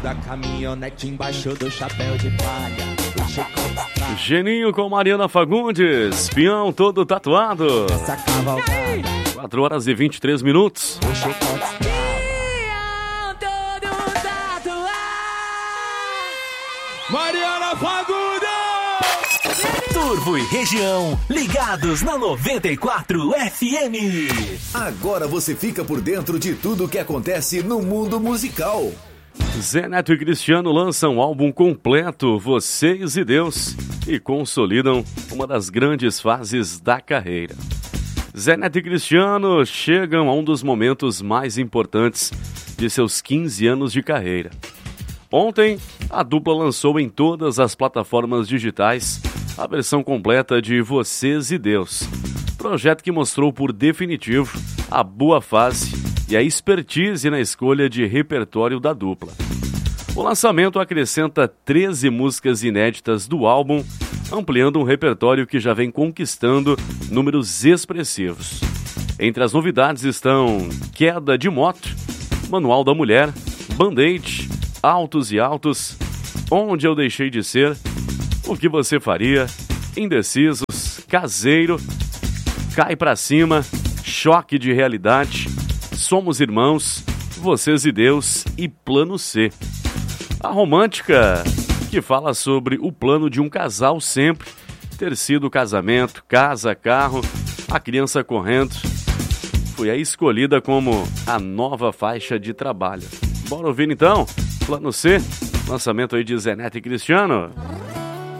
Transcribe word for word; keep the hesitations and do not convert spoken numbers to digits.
da caminhonete embaixo do chapéu de palha. Geninho com Mariana Fagundes, peão todo tatuado. Essa cavalgada. quatro horas e vinte e três minutos. O chicote. Peão todo tatuado. Mariana Fagundes! Turvo e região, ligados na noventa e quatro F M. Agora você fica por dentro de tudo o que acontece no mundo musical. Zé Neto e Cristiano lançam um álbum completo, Vocês e Deus, e consolidam uma das grandes fases da carreira. Zé Neto e Cristiano chegam a um dos momentos mais importantes de seus quinze anos de carreira. Ontem, a dupla lançou em todas as plataformas digitais a versão completa de Vocês e Deus, projeto que mostrou por definitivo a boa fase e a expertise na escolha de repertório da dupla. O lançamento acrescenta treze músicas inéditas do álbum, ampliando um repertório que já vem conquistando números expressivos. Entre as novidades estão Queda de Moto, Manual da Mulher, Band-Aid, Altos e Altos, Onde Eu Deixei de Ser, O Que Você Faria, Indecisos, Caseiro, Cai Pra Cima, Choque de Realidade, Somos Irmãos, Vocês e Deus e Plano C. A romântica, que fala sobre o plano de um casal sempre ter sido casamento, casa, carro, a criança correndo, foi a escolhida como a nova faixa de trabalho. Bora ouvir então? Plano C, lançamento aí de Zé Neto e Cristiano.